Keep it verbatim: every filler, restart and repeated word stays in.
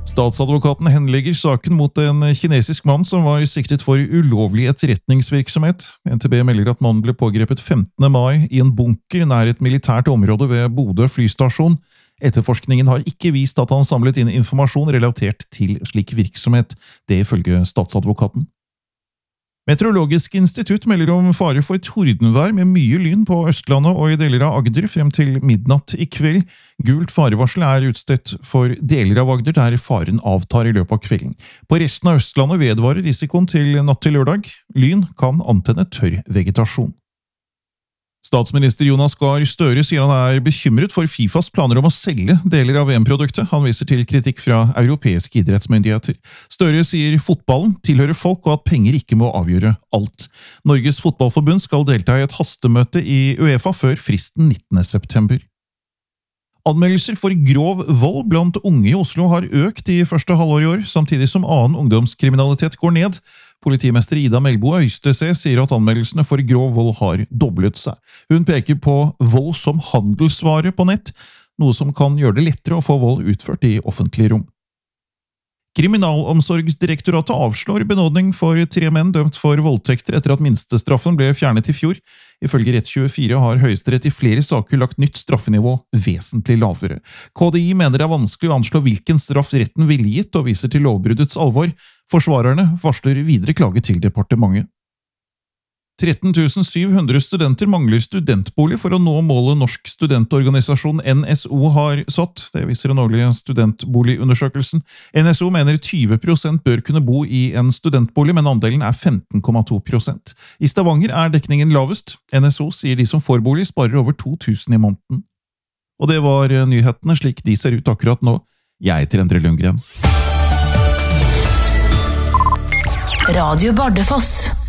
Statsadvokaten henlegger saken mot en kinesisk mann som var siktet for ulovlig etterretningsvirksomhet. N T B melder at mannen ble pågrepet femtende mai i en bunker nær et militært område ved Bodø flystasjon. Etterforskningen har ikke vist at han samlet inn informasjon relatert til slik virksomhet, det ifølge statsadvokaten. Meteorologisk institutt melder om fare for tordenvær med mye lyn på Østlandet og i deler av Agder frem til midnatt i kveld. Gult farevarsel er utstedt for deler av Agder der faren avtar i løpet av kvelden. På resten av Østlandet vedvarer risikoen til natt til lørdag. Lyn kan antenne tørr vegetasjon. Statsminister Jonas Gahr Støre sier han er bekymret for FIFAs planer om å selge deler av V M-produktet. Han viser til kritikk fra europeiske idrettsmyndigheter. Støre sier fotballen tilhører folk og at penger ikke må avgjøre alt. Norges fotballforbund skal delta i et hastemøte i UEFA før fristen nittende september. Anmeldelser for grov vold blant unge i Oslo har økt i første halvår i år, samtidig som annen ungdomskriminalitet går ned. Politimester Ida Melbo Øystese sier at anmeldelsene for grov vold har doblet seg. Hun peker på vold som handelsvare på nett, noe som kan gjøre det lettere å få vold utført i offentlig rom. Kriminalomsorgsdirektoratet avslår benådning for tre menn dømt for voldtekter etter at minstestraffen ble fjernet i fjor. Ifølge Rett tjuefire har Høyesterett i flere saker lagt nytt straffenivå vesentlig lavere. K D I mener det er vanskelig å anslå hvilken straff retten ville gitt og viser til lovbruddets alvor. Forsvarerne varsler videre klage til departementet. tretten tusen syv hundre studenter mangler studentbolig for å nå målet Norsk studentorganisasjon N S O har satt. Det viser den årlige studentboligundersøkelsen. N S O mener tyve prosent bør kunne bo i en studentbolig, men andelen er femten komma to prosent. I Stavanger er dekningen lavest. N S O sier de som får bolig sparer over to tusen i måneden. Og det var nyhetene slik de ser ut akkurat nå. Jeg heter Endre Lundgren. Radio Bardufoss.